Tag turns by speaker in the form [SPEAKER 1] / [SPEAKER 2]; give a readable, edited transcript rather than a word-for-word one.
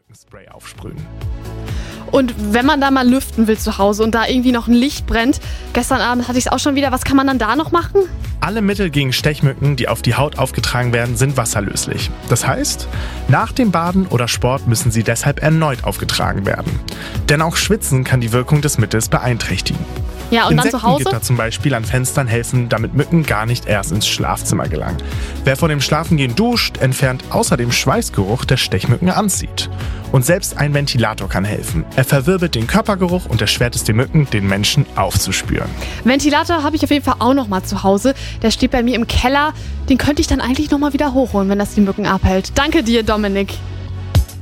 [SPEAKER 1] Mückenspray aufsprühen.
[SPEAKER 2] Und wenn man da mal lüften will zu Hause und da irgendwie noch ein Licht brennt, gestern Abend hatte ich es auch schon wieder, was kann man dann da noch machen?
[SPEAKER 1] Alle Mittel gegen Stechmücken, die auf die Haut aufgetragen werden, sind wasserlöslich. Das heißt, nach dem Baden oder Sport müssen sie deshalb erneut aufgetragen werden. Denn auch Schwitzen kann die Wirkung des Mittels beeinträchtigen.
[SPEAKER 2] Ja, und dann zu Hause?
[SPEAKER 1] Insektengitter zum Beispiel an Fenstern helfen, damit Mücken gar nicht erst ins Schlafzimmer gelangen. Wer vor dem Schlafengehen duscht, entfernt außerdem Schweißgeruch, der Stechmücken anzieht. Und selbst ein Ventilator kann helfen. Er verwirbelt den Körpergeruch und erschwert es den Mücken, den Menschen aufzuspüren.
[SPEAKER 2] Ventilator habe ich auf jeden Fall auch noch mal zu Hause. Der steht bei mir im Keller. Den könnte ich dann eigentlich noch mal wieder hochholen, wenn das die Mücken abhält. Danke dir, Dominik.